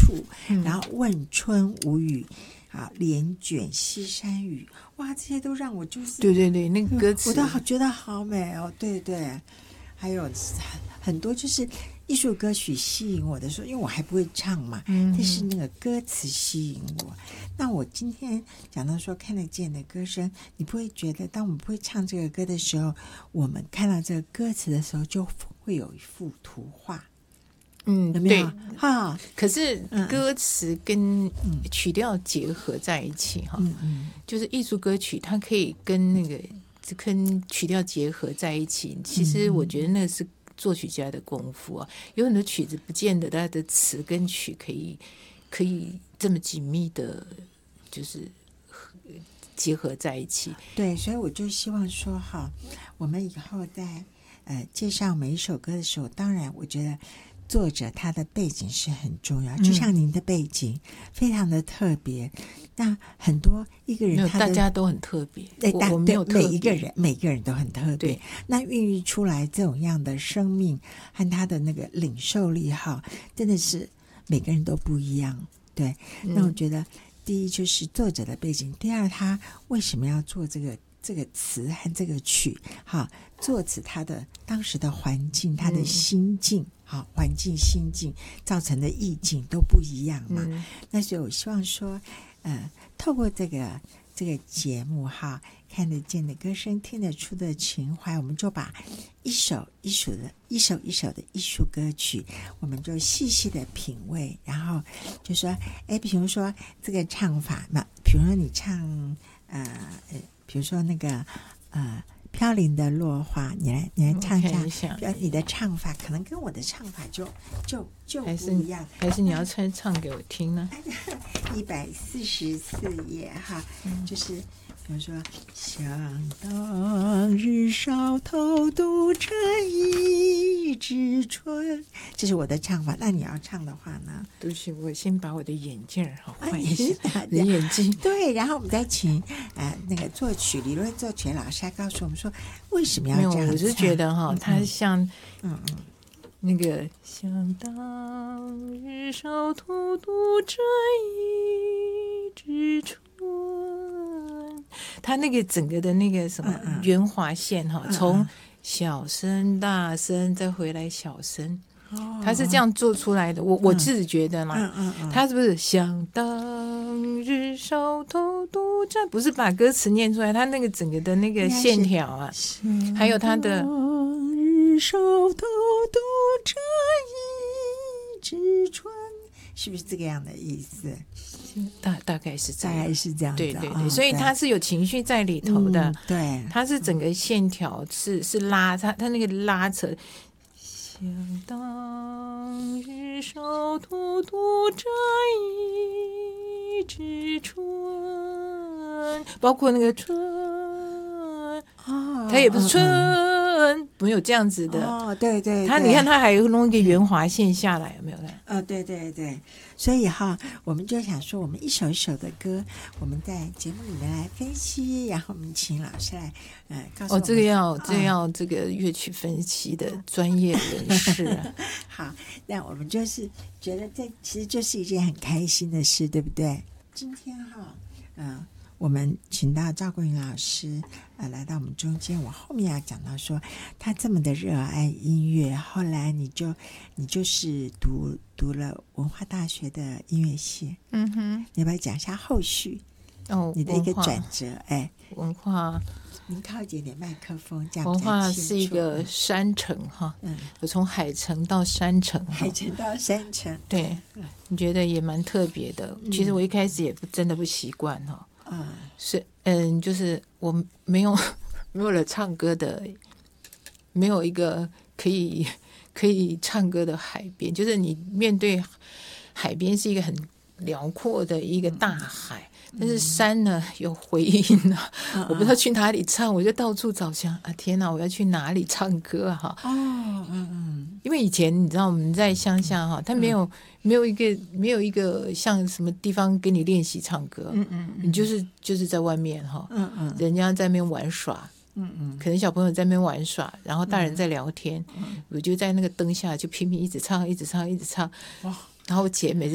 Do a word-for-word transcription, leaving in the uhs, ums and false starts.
处，嗯、然后问春无语。啊，帘卷西山雨，哇，这些都让我就是对对对，那个歌词我都好觉得好美哦，对对，还有很多就是艺术歌曲吸引我的时候，因为我还不会唱嘛，嗯、但是那个歌词吸引我。那我今天讲到说看得见的歌声，你不会觉得当我们不会唱这个歌的时候，我们看到这个歌词的时候，就会有一幅图画。 嗯， 有没有？ 对哈， 可是歌词跟曲调结合在一起哈、嗯嗯，就是艺术歌曲它可以跟那个跟曲调结合在一起。其实我觉得那是作曲家的功夫啊。有很多曲子不见得它的词跟曲可以可以这么紧密的，就是结合在一起。 对，所以我就希望说哈，我们以后在呃介绍每一首歌的时候，当然我觉得。作者他的背景是很重要，就像您的背景、嗯、非常的特别。那很多一个人他的大家都很特别， 对， 我我没有特别， 每一个人每个人都很特别。那孕育出来这种样的生命和他的那个领受力哈，真的是每个人都不一样。对，嗯、那我觉得第一就是作者的背景，第二他为什么要做这个这个词和这个曲，哈，作词他的当时的环境、他的心境。嗯好，环境、心境造成的意境都不一样嘛。嗯、那所以我希望说，呃，透过这个这个节目哈，看得见的歌声，听得出的情怀，我们就把一首一首的一首一首的艺术歌曲，我们就细细的品味，然后就说，哎，比如说这个唱法嘛，比如说你唱呃，比如说那个呃。飘零的落花，你来，你来唱一下。你的唱法可能跟我的唱法就就就不一样， 还是, 还是你要唱唱给我听呢？ 一百四十四页哈，嗯、就是比如说，想当日少偷渡这一枝春，这是我的唱法。那你要唱的话呢？ 对不起，我先把我的眼镜好换一下，啊、你的眼镜。 对，然后我们再请呃那个作曲理论作曲老师来告诉我们说为什么要这样唱。 没有，我是觉得哈，他像嗯嗯那个想当日少偷渡这一枝春。他那个整个的那个什么圆滑线哈，从小声大声再回来小声，他是这样做出来的。我我自己觉得嘛，他是不是想当日少偷渡这不是把歌词念出来，他那个整个的那个线条啊，还有他的日少偷渡这一枝春，是不是这个样的意思？ 大大概是这样， 大概是这样子， 对对对，哦、所以它是有情绪在里头的， 嗯、对， 它是整个线条是是拉，它它那个拉扯。想当日少偷渡这一枝春，包括那个春，哦，它也不是春。嗯、没有这样子的哦，对 对, 对， 他你看他还弄一个圆滑线下来，有没有看？ 哦，对对对，所以哈，我们就想说，我们一首一首的歌，我们在节目里面来分析，然后我们请老师来呃告诉我们。 哦，这个要、哦、这个要这个乐曲分析的专业人士、啊。 好，那我们就是觉得这其实就是一件很开心的事，对不对？今天哈，嗯、呃。我们请到赵桂云老师呃来到我们中间，我后面要讲到说他这么的热爱音乐，后来你就你就是读读了文化大学的音乐系， 嗯哼， 你要不要讲一下后续？ 哦， 你的一个转折，哎， 文化， 您靠近点麦克风，这样文化是一个山城哈，嗯，我从海城到山城， 海城到山城， 对，你觉得也蛮特别的。其实我一开始也不真的不习惯哈。 嗯， 是嗯，就是我没有没有了唱歌的，没有一个可以可以唱歌的海边，就是你面对海边是一个很辽阔的一个大海，嗯、但是山呢有回音啊，嗯、我不知道去哪里唱，我就到处找想啊，天哪，我要去哪里唱歌啊？ 哦，嗯嗯， 因为以前你知道我们在乡下哈，他没有。嗯没有一个没有一个像什么地方给你练习唱歌， 嗯嗯， 你就是就是在外面哈， 嗯嗯， 人家在那边玩耍， 嗯嗯， 可能小朋友在那边玩耍，然后大人在聊天，嗯、我就在那个灯下就拼命一直唱，一直唱，一直唱，哇！然后我姐每次